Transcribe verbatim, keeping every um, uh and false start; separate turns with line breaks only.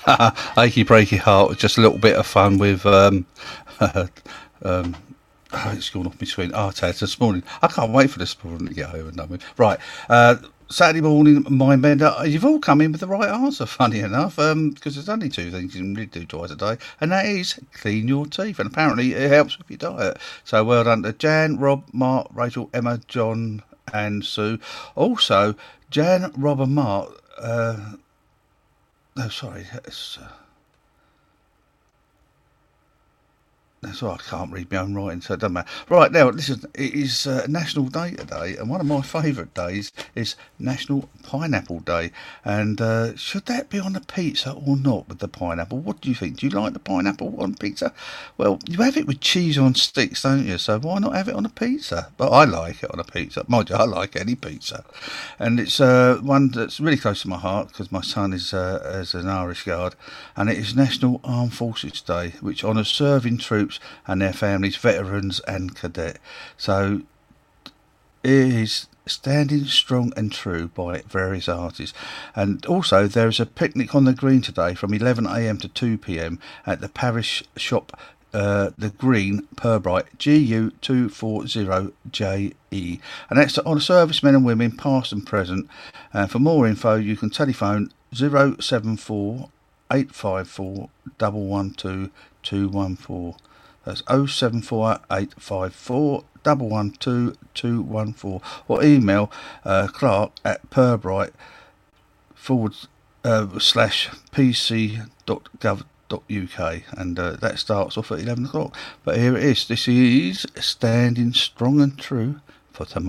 Achy breaky heart, just a little bit of fun with um, um, oh, it's gone off my screen. Oh, Ted, this morning. I can't wait for this morning to get home and done with. Right. Uh, Saturday morning, my men, uh, you've all come in with the right answer, funny enough, because um, there's only two things you can really do twice a day, and that is clean your teeth, and apparently it helps with your diet. So well done to Jan, Rob, Mark, Rachel, Emma, John, and Sue. Also, Jan, Rob, and Mark, uh, no, sorry, that's... Uh, That's why I can't read my own writing, so it doesn't matter. Right, now, listen, it is uh, National Day today, and one of my favourite days is National Pineapple Day. And uh, should that be on a pizza or not with the pineapple? What do you think? Do you like the pineapple on pizza? Well, you have it with cheese on sticks, don't you? So why not have it on a pizza? But I like it on a pizza. Mind you, I like any pizza. And it's uh, one that's really close to my heart because my son is, uh, is an Irish Guard. And it is National Armed Forces Day, which honours serving troops and their families, veterans and cadet. So it is Standing Strong and True by various artists. And also there is a picnic on the green today from eleven a m to two p m at the parish shop, uh, the Green, Purbright, G U two four zero J E. And that's to honour servicemen and women past and present. And for more info you can telephone zero seven four eight five four one one two two one four. That's oh seven four eight five four one one two two one four, or email uh, Clark at Purbright forward uh, slash pc dot gov dot uk, and uh, that starts off at eleven o'clock. But here it is. This is Standing Strong and True for tomorrow.